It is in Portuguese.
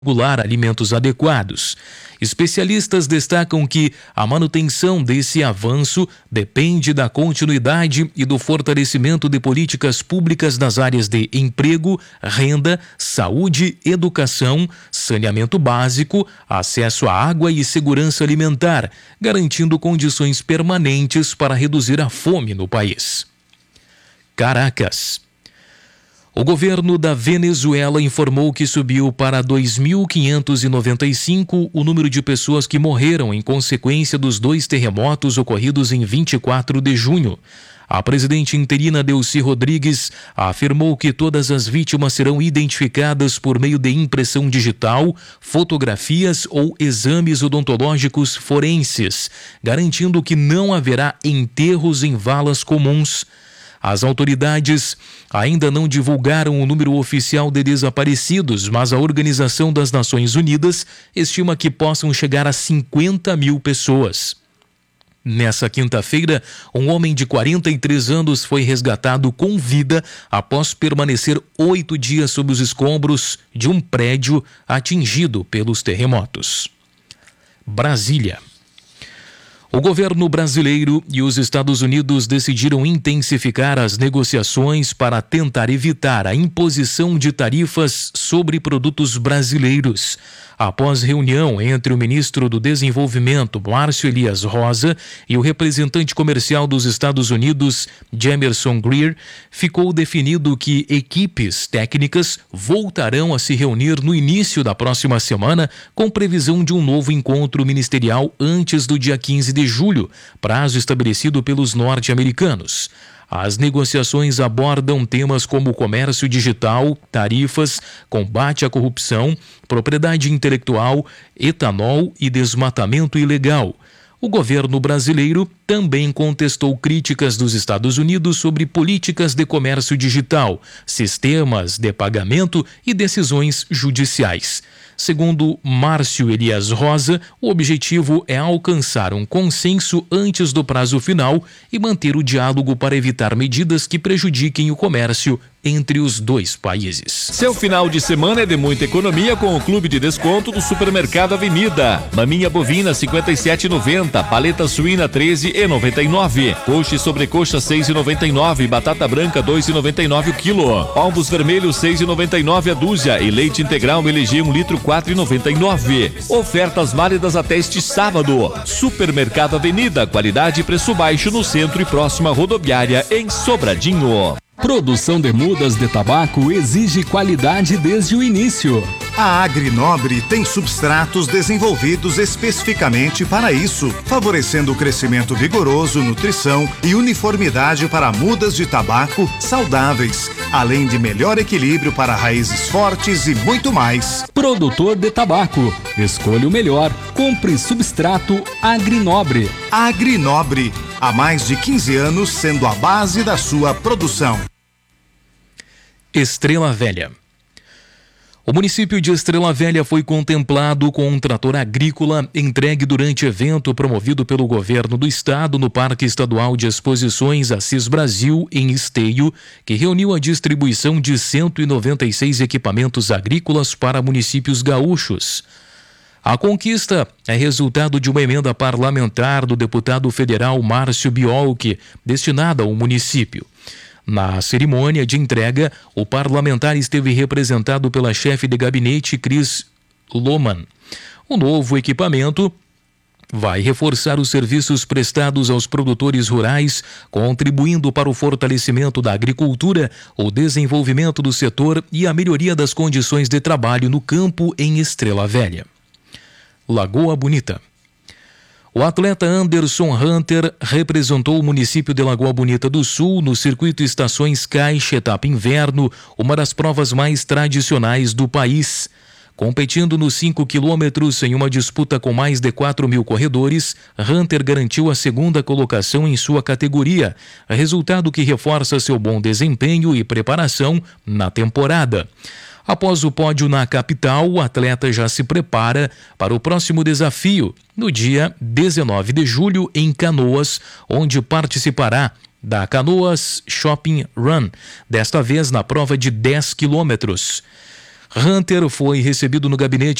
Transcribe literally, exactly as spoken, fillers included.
regular alimentos adequados. Especialistas destacam que a manutenção desse avanço depende da continuidade e do fortalecimento de políticas públicas nas áreas de emprego, renda, saúde, educação, saneamento básico, acesso à água e segurança alimentar, garantindo condições permanentes para reduzir a fome no país. Caracas. O governo da Venezuela informou que subiu para dois mil quinhentos e noventa e cinco o número de pessoas que morreram em consequência dos dois terremotos ocorridos em vinte e quatro de junho. A presidente interina Delcy Rodrigues afirmou que todas as vítimas serão identificadas por meio de impressão digital, fotografias ou exames odontológicos forenses, garantindo que não haverá enterros em valas comuns. As autoridades ainda não divulgaram o número oficial de desaparecidos, mas a Organização das Nações Unidas estima que possam chegar a cinquenta mil pessoas. Nessa quinta-feira, um homem de quarenta e três anos foi resgatado com vida após permanecer oito dias sob os escombros de um prédio atingido pelos terremotos. Brasília. O governo brasileiro e os Estados Unidos decidiram intensificar as negociações para tentar evitar a imposição de tarifas sobre produtos brasileiros. Após reunião entre o ministro do Desenvolvimento, Márcio Elias Rosa, e o representante comercial dos Estados Unidos, Jamerson Greer, ficou definido que equipes técnicas voltarão a se reunir no início da próxima semana, com previsão de um novo encontro ministerial antes do dia quinze de julho, prazo estabelecido pelos norte-americanos. As negociações abordam temas como comércio digital, tarifas, combate à corrupção, propriedade intelectual, etanol e desmatamento ilegal. O governo brasileiro também contestou críticas dos Estados Unidos sobre políticas de comércio digital, sistemas de pagamento e decisões judiciais. Segundo Márcio Elias Rosa, o objetivo é alcançar um consenso antes do prazo final e manter o diálogo para evitar medidas que prejudiquem o comércio entre os dois países. Seu final de semana é de muita economia com o Clube de Desconto do Supermercado Avenida. Maminha bovina cinquenta e sete reais e noventa centavos, paleta suína treze reais e noventa e nove centavos, coxa e sobrecoxa seis reais e noventa e nove centavos, batata branca dois reais e noventa e nove centavos o quilo, palmos vermelhos seis reais e noventa e nove centavos a dúzia e leite integral L G um litro quatro reais e noventa e nove centavos. Ofertas válidas até este sábado. Supermercado Avenida, qualidade e preço baixo no centro e próxima rodoviária em Sobradinho. Produção de mudas de tabaco exige qualidade desde o início. A Agrinobre tem substratos desenvolvidos especificamente para isso, favorecendo o crescimento vigoroso, nutrição e uniformidade para mudas de tabaco saudáveis, além de melhor equilíbrio para raízes fortes e muito mais. Produtor de tabaco, escolha o melhor. Compre substrato Agrinobre. Agrinobre, há mais de quinze anos sendo a base da sua produção. Estrela Velha. O município de Estrela Velha foi contemplado com um trator agrícola entregue durante evento promovido pelo governo do estado no Parque Estadual de Exposições Assis Brasil, em Esteio, que reuniu a distribuição de cento e noventa e seis equipamentos agrícolas para municípios gaúchos. A conquista é resultado de uma emenda parlamentar do deputado federal Márcio Biolchi, destinada ao município. Na cerimônia de entrega, o parlamentar esteve representado pela chefe de gabinete Cris Lohmann. O novo equipamento vai reforçar os serviços prestados aos produtores rurais, contribuindo para o fortalecimento da agricultura, o desenvolvimento do setor e a melhoria das condições de trabalho no campo em Estrela Velha. Lagoa Bonita. O atleta Anderson Hunter representou o município de Lagoa Bonita do Sul no circuito Estações Caixa Etapa Inverno, uma das provas mais tradicionais do país. Competindo nos cinco quilômetros em uma disputa com mais de quatro mil corredores, Hunter garantiu a segunda colocação em sua categoria, resultado que reforça seu bom desempenho e preparação na temporada. Após o pódio na capital, o atleta já se prepara para o próximo desafio, no dia dezenove de julho, em Canoas, onde participará da Canoas Shopping Run, desta vez na prova de dez quilômetros. Hunter foi recebido no gabinete